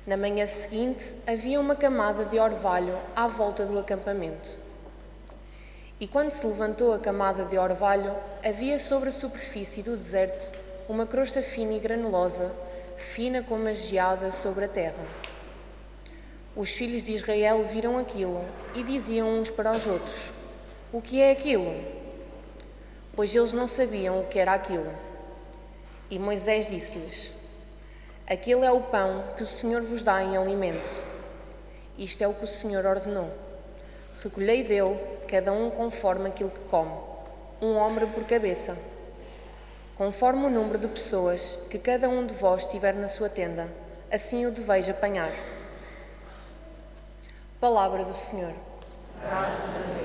Na manhã seguinte, havia uma camada de orvalho à volta do acampamento. E quando se levantou a camada de orvalho, havia sobre a superfície do deserto uma crosta fina e granulosa, fina como a geada sobre a terra. Os filhos de Israel viram aquilo e diziam uns para os outros: "O que é aquilo?" Pois eles não sabiam o que era aquilo. E Moisés disse-lhes: "Aquele é o pão que o Senhor vos dá em alimento. Isto é o que o Senhor ordenou. Recolhei dele, cada um conforme aquilo que come, um homem por cabeça, conforme o número de pessoas que cada um de vós tiver na sua tenda, assim o deveis apanhar." Palavra do Senhor. Graças a Deus.